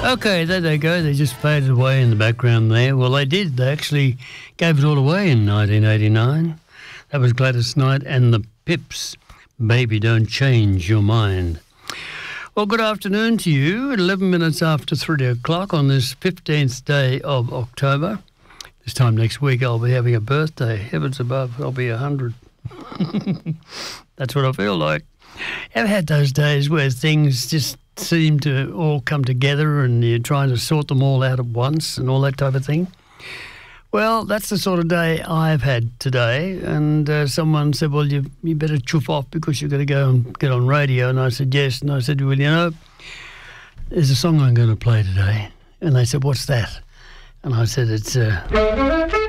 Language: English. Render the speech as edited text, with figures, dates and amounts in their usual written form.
Okay, there they go. They just faded away in the background there. Well, they did. They actually gave it all away in 1989. That was Gladys Knight and the Pips. Baby, don't change your mind. Well, good afternoon to you. 11 minutes after 3 o'clock on this 15th day of October. This time next week I'll be having a birthday. Heavens above, I'll be 100. That's what I feel like. Ever had those days where things just seem to all come together and you're trying to sort them all out at once and all that type of thing? Well, that's the sort of day I've had today. And someone said, well, you better chuff off because you've got to go and get on radio. And I said, yes. And I said, well, you know, there's a song I'm going to play today. And they said, what's that? And I said, it's...